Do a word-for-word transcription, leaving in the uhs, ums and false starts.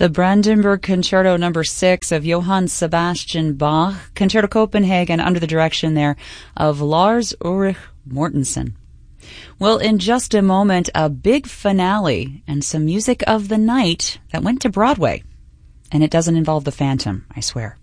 The Brandenburg Concerto number six of Johann Sebastian Bach, Concerto Copenhagen, under the direction there of Lars Ulrich Mortensen. Well, in just a moment, a big finale and some music of the night that went to Broadway. And it doesn't involve the Phantom, I swear.